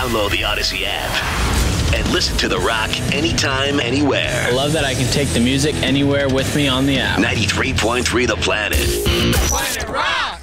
Download the Odyssey app and listen to The Rock anytime, anywhere. I love that I can take the music anywhere with me on the app. 93.3 The Planet. Planet Rock!